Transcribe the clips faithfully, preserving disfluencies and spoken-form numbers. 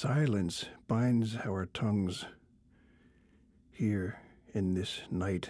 silence binds our tongues here in this night.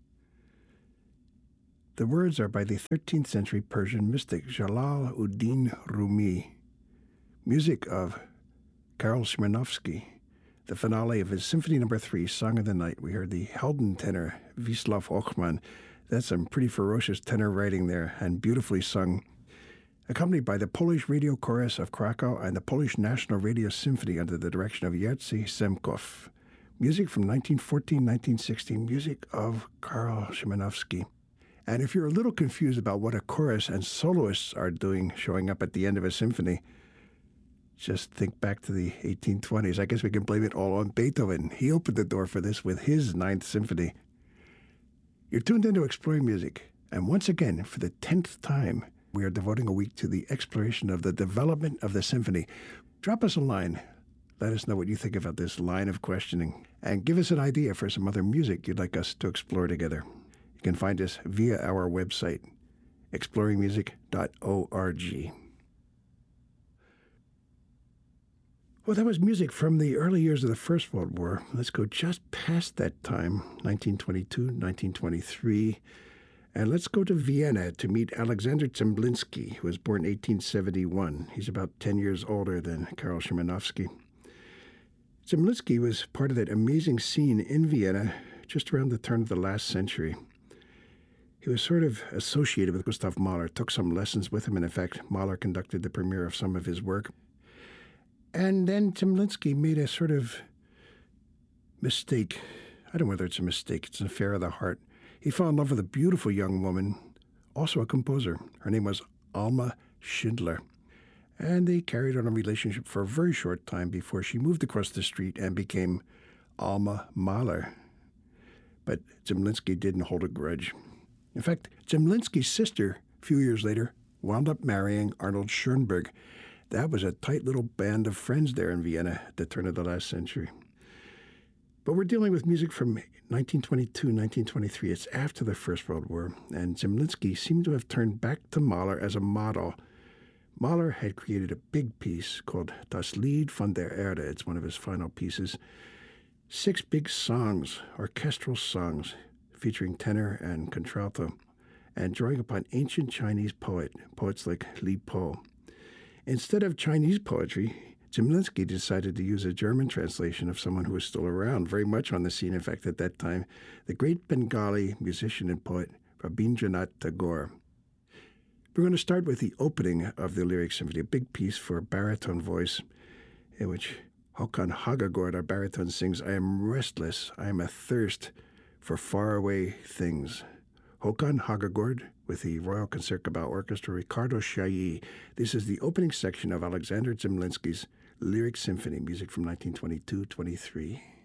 The words are by the thirteenth century Persian mystic Jalal-ud-Din Rumi, music of Karol Szymanowski, the finale of his Symphony Number Three, Song of the Night. We heard the Helden tenor, Wisław Ochman. That's some pretty ferocious tenor writing there, and beautifully sung, accompanied by the Polish Radio Chorus of Krakow and the Polish National Radio Symphony under the direction of Jerzy Semkow. Music from nineteen fourteen to nineteen sixteen, music of Karol Szymanowski. And if you're a little confused about what a chorus and soloists are doing showing up at the end of a symphony, just think back to the eighteen twenties. I guess we can blame it all on Beethoven. He opened the door for this with his Ninth Symphony. You're tuned into Exploring Music, and once again, for the tenth time, we are devoting a week to the exploration of the development of the symphony. Drop us a line. Let us know what you think about this line of questioning, and give us an idea for some other music you'd like us to explore together. You can find us via our website, exploring music dot org. Well, that was music from the early years of the First World War. Let's go just past that time, nineteen twenty-two, nineteen twenty-three. And let's go to Vienna to meet Alexander Zemblinsky, who was born in eighteen seventy-one. He's about ten years older than Karol Szymanowski. Zemblinsky was part of that amazing scene in Vienna just around the turn of the last century. He was sort of associated with Gustav Mahler, took some lessons with him, and in fact, Mahler conducted the premiere of some of his work. And then Zemblinsky made a sort of mistake. I don't know whether it's a mistake. It's an affair of the heart. He fell in love with a beautiful young woman, also a composer. Her name was Alma Schindler. And they carried on a relationship for a very short time before she moved across the street and became Alma Mahler. But Zemblinsky didn't hold a grudge. In fact, Zemblinsky's sister, a few years later, wound up marrying Arnold Schoenberg. That was a tight little band of friends there in Vienna at the turn of the last century. But we're dealing with music from nineteen twenty-two, nineteen twenty-three. It's after the First World War, and Zemblinsky seemed to have turned back to Mahler as a model. Mahler had created a big piece called Das Lied von der Erde. It's one of his final pieces. Six big songs, orchestral songs, featuring tenor and contralto, and drawing upon ancient Chinese poet, poets like Li Po. Instead of Chinese poetry, Zemblinsky decided to use a German translation of someone who was still around, very much on the scene, in fact, at that time, the great Bengali musician and poet Rabindranath Tagore. We're going to start with the opening of the Lyric Symphony, a big piece for baritone voice, in which Håkan Hagagård, our baritone, sings, "I am restless, I am athirst for faraway things." Håkan Hagagård with the Royal Concertgebouw Orchestra, Ricardo Chailly. This is the opening section of Alexander Zemblinsky's Lyric Symphony, music from nineteen twenty-two to twenty-three.